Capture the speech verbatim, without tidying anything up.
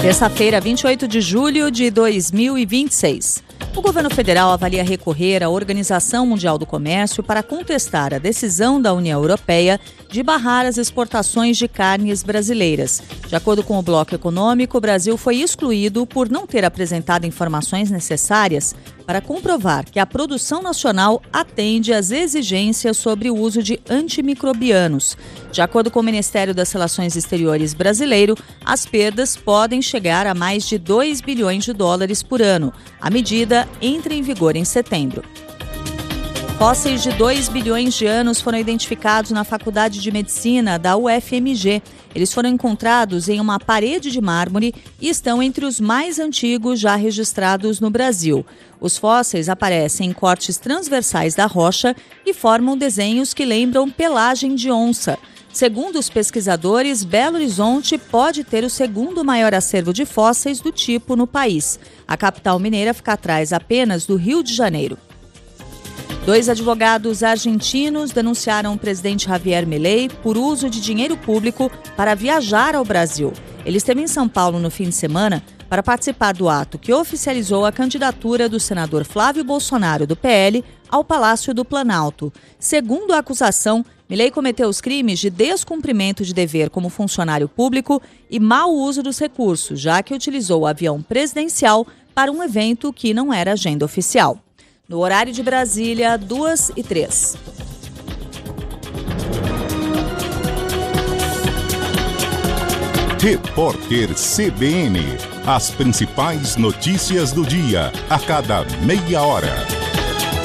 Terça-feira, vinte e oito de julho de dois mil e vinte e seis. O governo federal avalia recorrer à Organização Mundial do Comércio para contestar a decisão da União Europeia de barrar as exportações de carnes brasileiras. De acordo com o Bloco Econômico, o Brasil foi excluído por não ter apresentado informações necessárias para comprovar que a produção nacional atende às exigências sobre o uso de antimicrobianos. De acordo com o Ministério das Relações Exteriores brasileiro, as perdas podem chegar a mais de dois bilhões de dólares por ano. A medida entra em vigor em setembro. Fósseis de dois bilhões de anos foram identificados na Faculdade de Medicina da U F M G. Eles foram encontrados em uma parede de mármore e estão entre os mais antigos já registrados no Brasil. Os fósseis aparecem em cortes transversais da rocha e formam desenhos que lembram pelagem de onça. Segundo os pesquisadores, Belo Horizonte pode ter o segundo maior acervo de fósseis do tipo no país. A capital mineira fica atrás apenas do Rio de Janeiro. Dois advogados argentinos denunciaram o presidente Javier Milei por uso de dinheiro público para viajar ao Brasil. Eles esteve em São Paulo no fim de semana para participar do ato que oficializou a candidatura do senador Flávio Bolsonaro, do P L, ao Palácio do Planalto. Segundo a acusação, Milei cometeu os crimes de descumprimento de dever como funcionário público e mau uso dos recursos, já que utilizou o avião presidencial para um evento que não era agenda oficial. No horário de Brasília, duas e três. Repórter C B N. As principais notícias do dia, a cada meia hora.